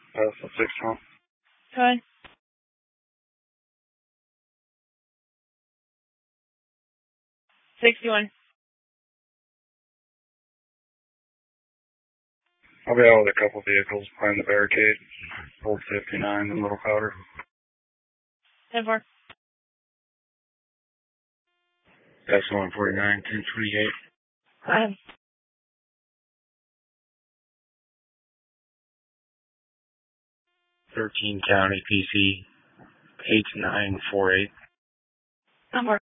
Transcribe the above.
That's 6-1. Good. $61. I'll be out with a couple vehicles behind the barricade. Old 59 and Little Powder. 10-4. That's 149, 1028. Go ahead. County PC 8948. 10-4.